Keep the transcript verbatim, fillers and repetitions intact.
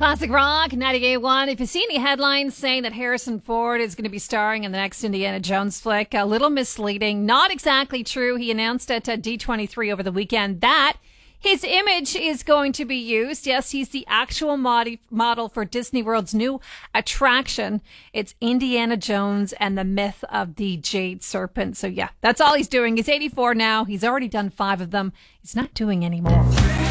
Classic Rock, ninety-eight point one. If you see any headlines saying that Harrison Ford is going to be starring in the next Indiana Jones flick, a little misleading. Not exactly true. He announced at D twenty-three over the weekend that his image is going to be used. Yes, he's the actual mod- model for Disney World's new attraction. It's Indiana Jones and the Myth of the Jade Serpent. So yeah, that's all he's doing. He's eighty-four now. He's already done five of them. He's not doing any more.